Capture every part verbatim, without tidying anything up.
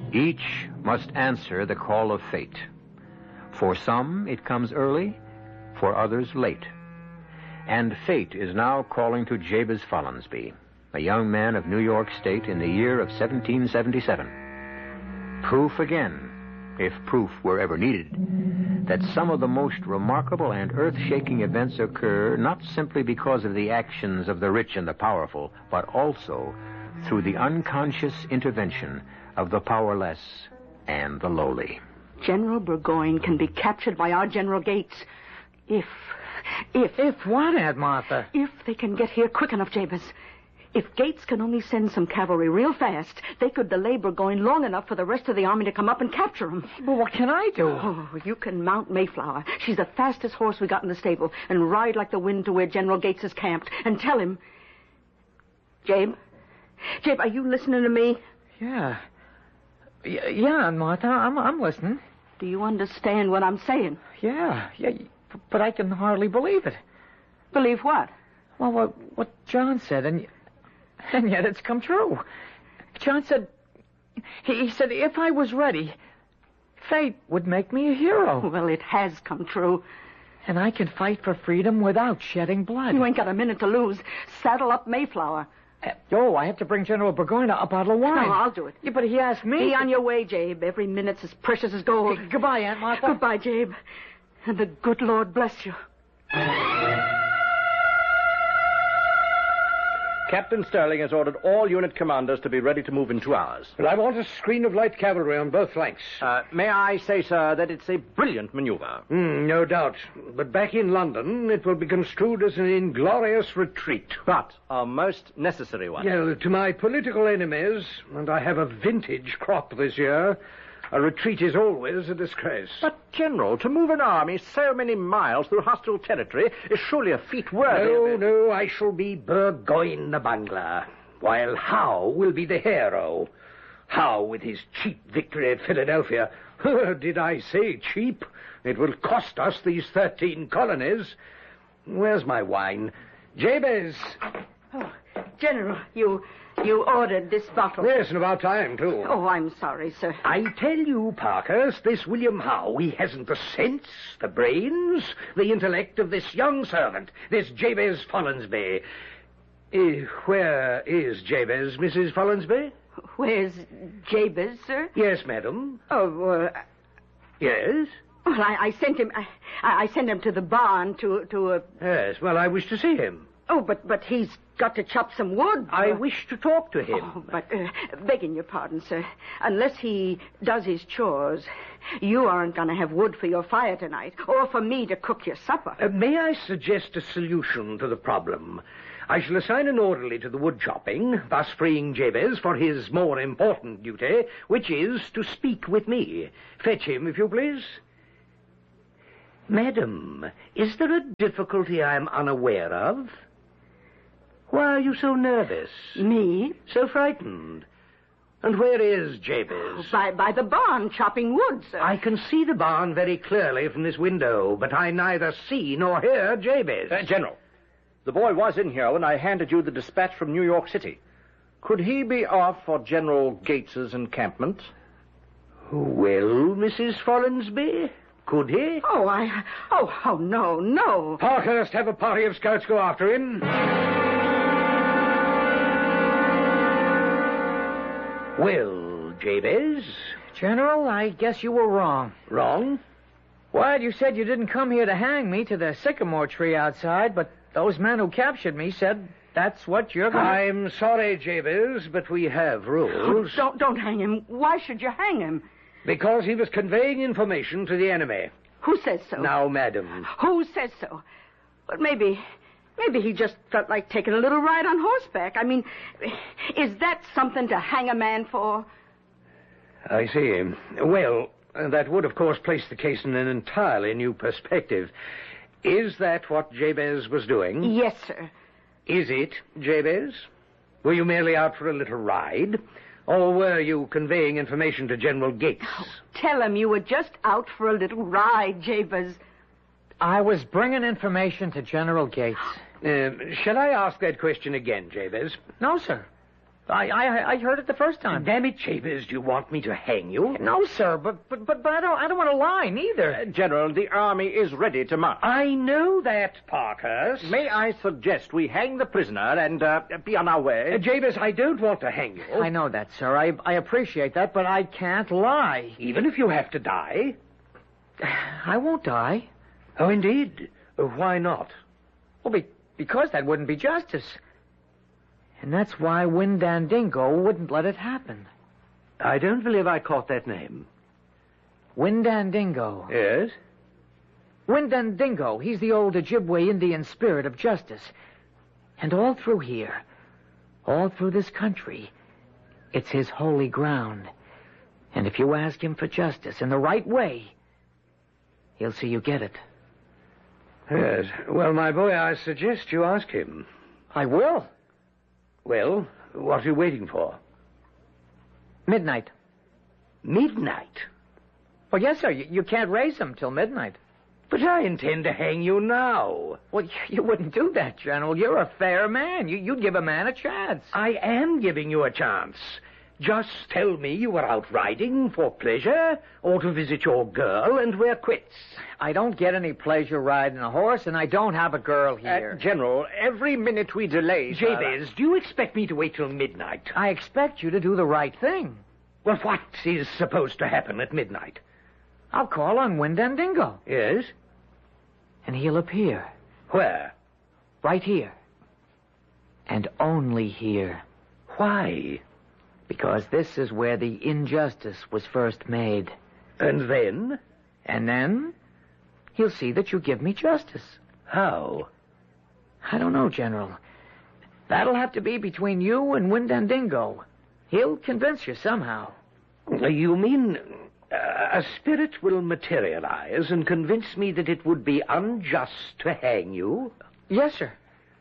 Each must answer the call of fate. For some, it comes early, for others, late. And fate is now calling to Jabez Follansbee, a young man of New York State in the year of seventeen seventy-seven. Proof again, if proof were ever needed, that some of the most remarkable and earth-shaking events occur not simply because of the actions of the rich and the powerful, but also through the unconscious intervention of the powerless and the lowly. General Burgoyne can be captured by our General Gates if... If... If what, Aunt Martha? If they can get here quick enough, Jabez. If Gates can only send some cavalry real fast, they could delay Burgoyne long enough for the rest of the army to come up and capture him. Well, what can I do? Oh, you can mount Mayflower. She's the fastest horse we got in the stable, and ride like the wind to where General Gates is camped, and tell him... Jabe? Jabe, are you listening to me? Yeah. Y- yeah, Aunt Martha, I'm, I'm listening. Do you understand what I'm saying? Yeah, yeah, but I can hardly believe it. Believe what? Well, what, what John said, and, and yet it's come true. John said, he, he said if I was ready, fate would make me a hero. Well, it has come true. And I can fight for freedom without shedding blood. You ain't got a minute to lose. Saddle up Mayflower. Uh, oh, I have to bring General Burgoyne a, a bottle of wine. No, I'll do it. Yeah, but he asked me. Be on your way, Jabe. Every minute's as precious as gold. G- goodbye, Aunt Martha. Goodbye, Jabe. And the good Lord bless you. Captain Sterling has ordered all unit commanders to be ready to move in two hours. Well, I want a screen of light cavalry on both flanks. Uh, may I say, sir, that it's a brilliant maneuver. Mm, no doubt. But back in London, it will be construed as an inglorious retreat. But a most necessary one. Well, to my political enemies, and I have a vintage crop this year, a retreat is always a disgrace. But, General, to move an army so many miles through hostile territory is surely a feat worthy No, of it. no, I shall be Burgoyne the bungler, while Howe will be the hero. Howe with his cheap victory at Philadelphia. Did I say cheap? It will cost us these thirteen colonies. Where's my wine? Jabez! Oh, General, you... You ordered this bottle. Yes, and about time, too. Oh, I'm sorry, sir. I tell you, Parkhurst, this William Howe, he hasn't the sense, the brains, the intellect of this young servant, this Jabez Follansbee. Uh, where is Jabez, Missus Follansbee? Where's Jabez, sir? Yes, madam. Oh, uh... Yes? Well, I, I sent him... I, I sent him to the barn to... to uh... Yes, well, I wish to see him. Oh, but, but he's got to chop some wood. I uh... wish to talk to him. Oh, but, uh, begging your pardon, sir, unless he does his chores, you aren't going to have wood for your fire tonight, or for me to cook your supper. Uh, may I suggest a solution to the problem? I shall assign an orderly to the wood chopping, thus freeing Jabez for his more important duty, which is to speak with me. Fetch him, if you please. Madam, is there a difficulty I'm unaware of? Why are you so nervous? Me? So frightened? And where is Jabez? By, by the barn, chopping wood, sir. I can see the barn very clearly from this window, but I neither see nor hear Jabez. Uh, General, the boy was in here when I handed you the dispatch from New York City. Could he be off for General Gates's encampment? Well, Missus Follansbee, could he? Oh, I... Oh, oh, no, no. Parkhurst, have a party of scouts go after him. Well, Jabez? General, I guess you were wrong. Wrong? What? You said you didn't come here to hang me to the sycamore tree outside, but those men who captured me said that's what you're going to... I'm sorry, Jabez, but we have rules. Don't, don't hang him. Why should you hang him? Because he was conveying information to the enemy. Who says so? Now, madam. Who says so? But maybe... Maybe he just felt like taking a little ride on horseback. I mean, is that something to hang a man for? I see. Well, that would, of course, place the case in an entirely new perspective. Is that what Jabez was doing? Yes, sir. Is it, Jabez? Were you merely out for a little ride? Or were you conveying information to General Gates? Oh, tell him you were just out for a little ride, Jabez. I was bringing information to General Gates. Uh, shall I ask that question again, Jabez? No, sir. I, I I heard it the first time. Damn it, Jabez, do you want me to hang you? No, sir, but but but, but I don't I don't want to lie neither. Uh, General, the army is ready to march. I know that, Parkhurst. May I suggest we hang the prisoner and uh, be on our way? Uh, Jabez, I don't want to hang you. I know that, sir. I I appreciate that, but I can't lie. Even if you have to die? I won't die. Oh, indeed. Uh, why not? Well, be, because that wouldn't be justice. And that's why Windandingo wouldn't let it happen. I don't believe I caught that name. Windandingo. Yes? Windandingo. He's the old Ojibwe Indian spirit of justice. And all through here, all through this country, it's his holy ground. And if you ask him for justice in the right way, he'll see you get it. Yes. Well, my boy, I suggest you ask him. I will. Well, what are you waiting for? Midnight. Midnight? Well, yes, sir. You, you can't raise him till midnight. But I intend to hang you now. Well, you, you wouldn't do that, General. You're a fair man. You, you'd give a man a chance. I am giving you a chance. Just tell me you were out riding for pleasure or to visit your girl, and we're quits. I don't get any pleasure riding a horse, and I don't have a girl here. Uh, General, every minute we delay... Jabez, do you expect me to wait till midnight? I expect you to do the right thing. Well, what is supposed to happen at midnight? I'll call on Windandingo. Yes? And he'll appear. Where? Right here. And only here. Why? Because this is where the injustice was first made. And then? And then he'll see that you give me justice. How? I don't know, General. That'll have to be between you and Windandingo. He'll convince you somehow. You mean uh, a spirit will materialize and convince me that it would be unjust to hang you? Yes, sir.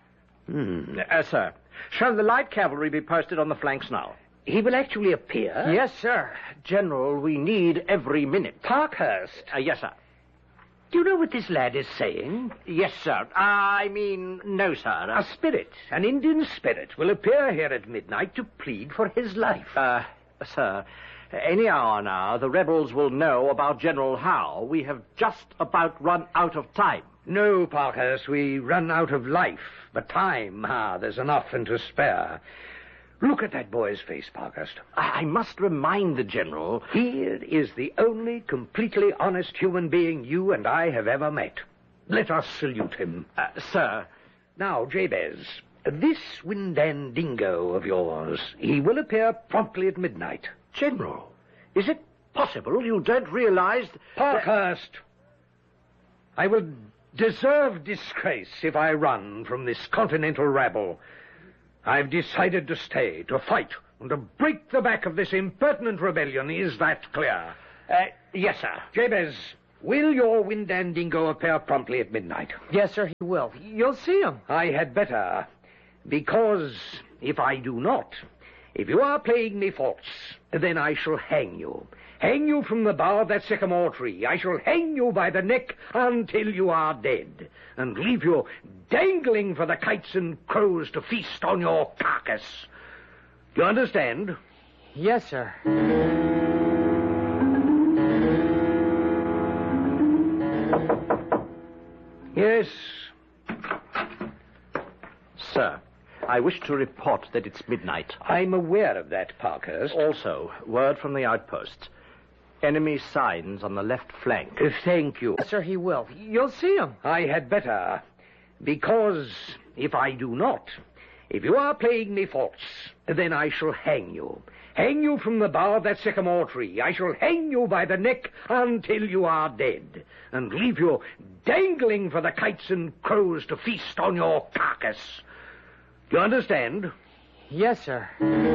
Hmm. Uh, sir, shall the light cavalry be posted on the flanks now? He will actually appear? Yes, sir. General, we need every minute. Parkhurst. Uh, yes, sir. Do you know what this lad is saying? Yes, sir. I mean, no, sir. A spirit, an Indian spirit, will appear here at midnight to plead for his life. Uh, sir, any hour now, the rebels will know about General Howe. We have just about run out of time. No, Parkhurst, we run out of life. But time, ah, there's enough and to spare. Look at that boy's face, Parkhurst. I, I must remind the General... He is the only completely honest human being you and I have ever met. Let us salute him. Uh, sir... Now, Jabez, this Windandingo of yours, he will appear promptly at midnight. General, is it possible you don't realize... Parkhurst! That... I will deserve disgrace if I run from this continental rabble. I've decided to stay, to fight, and to break the back of this impertinent rebellion. Is that clear? Uh, yes, sir. Jabez, will your Windandingo appear promptly at midnight? Yes, sir, he will. You'll see him. I had better, because if I do not, if you are playing me false, then I shall hang you. Hang you from the bough of that sycamore tree. I shall hang you by the neck until you are dead, and leave you dangling for the kites and crows to feast on your carcass. Do you understand? Yes, sir. Yes. Sir, I wish to report that it's midnight. I'm aware of that, Parkhurst. Also, word from the outposts. Enemy signs on the left flank. Uh, thank you. Yes, sir, he will. You'll see him. I had better, because if I do not, if you are playing me false, then I shall hang you. Hang you from the bough of that sycamore tree. I shall hang you by the neck until you are dead, and leave you dangling for the kites and crows to feast on your carcass. Do you understand? Yes, sir.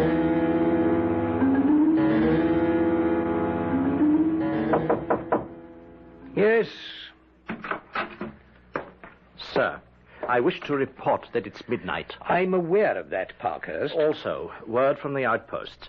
Yes. Sir, I wish to report that it's midnight. I'm aware of that, Parkhurst. Also, word from the outposts.